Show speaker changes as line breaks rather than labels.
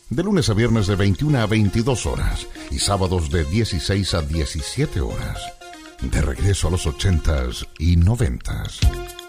De lunes a viernes de 21 a 22 horas y sábados de 16 a 17 horas. De regreso a los 80s y 90s.